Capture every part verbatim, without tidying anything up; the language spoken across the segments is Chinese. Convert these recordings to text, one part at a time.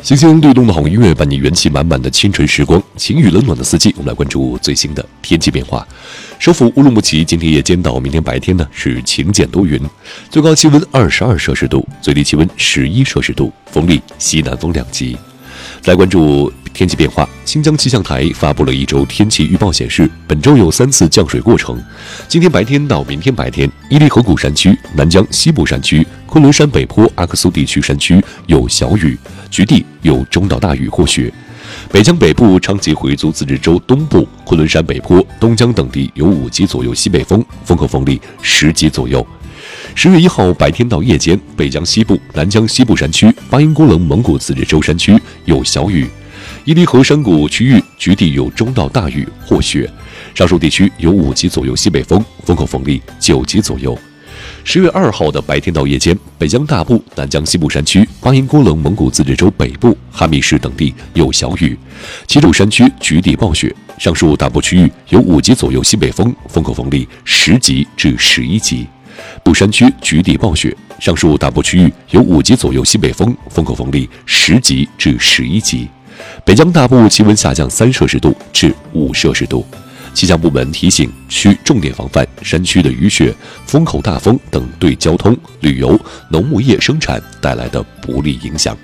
星星律动的好音乐伴你元气满满的清晨时光，晴雨冷暖的四季，我们来关注最新的天气变化。首府乌鲁木齐今天夜间到明天白天呢是晴间多云，最高气温二十二摄氏度，最低气温十一摄氏度，风力西南风两级。来关注天气变化，新疆气象台发布了一周天气预报，显示本周有三次降水过程。今天白天到明天白天，伊犁河谷山区、南疆西部山区、昆仑山北坡、阿克苏地区山区有小雨，局地有中到大雨或雪。北疆北部、昌吉回族自治州东部、昆仑山北坡、东疆等地有五级左右西北风，风口风力十级左右。十月一号白天到夜间，北疆西部、南疆西部山区、巴音郭楞蒙古自治州山区有小雨，伊犁河山谷区域局地有中到大雨或雪，上述地区有五级左右西北风，风口风力九级左右。十月二号的白天到夜间，北疆大部、南疆西部山区、巴音郭楞蒙古自治州北部、哈密市等地有小雨，齐鲁山区局地暴雪，上述大部区域有五级左右西北风，风口风力十级至十一级。部山区局地暴雪，上述大部区域有五级左右西北风，风口风力十级至十一级。北疆大部气温下降三摄氏度至五摄氏度。气象部门提醒需重点防范山区的雨雪、风口大风等对交通、旅游、农牧业生产带来的不利影响。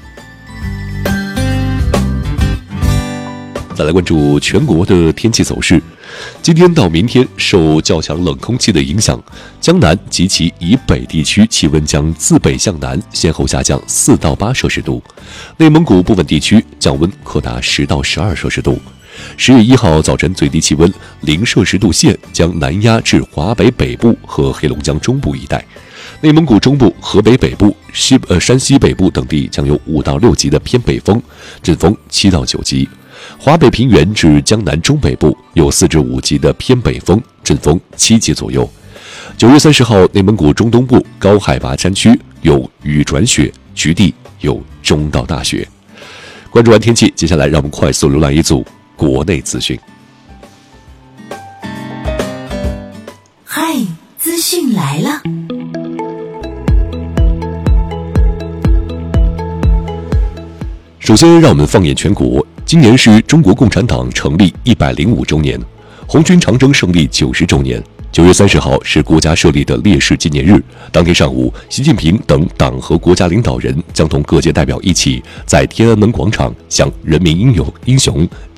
再来关注全国的天气走势。今天到明天，受较强冷空气的影响，江南及其以北地区气温将自北向南先后下降四到八摄氏度，内蒙古部分地区降温可达十到十二摄氏度。十月一号早晨最低气温零摄氏度线将南压至华北北部和黑龙江中部一带，内蒙古中部、河北北部、西呃山西北部等地将有五到六级的偏北风，阵风七到九级。华北平原至江南中北部有四至五级的偏北风，阵风七级左右。九月三十号，内蒙古中东部高海拔山区有雨转雪，局地有中到大雪。关注完天气，接下来让我们快速浏览一组国内资讯。 嗨，资讯来了。 首先，让我们放眼全国。今年是中国共产党成立一百零五周年，红军长征胜利九十周年。九月三十号是国家设立的烈士纪念日。当天上午，习近平等党和国家领导人将同各界代表一起在天安门广场向人民英勇英雄